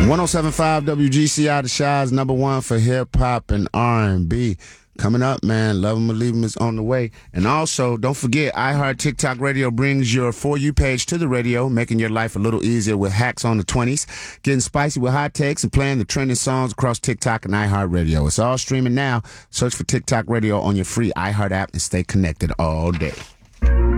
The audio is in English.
107.5 WGCI, the Shy's #1 for hip-hop and R&B. Coming up, man, Love 'Em or Leave 'Em is on the way. And also, don't forget, iHeart TikTok Radio brings your For You page to the radio, making your life a little easier with hacks on the 20s, getting spicy with hot takes, and playing the trending songs across TikTok and iHeart Radio. It's all streaming now. Search for TikTok Radio on your free iHeart app and stay connected all day.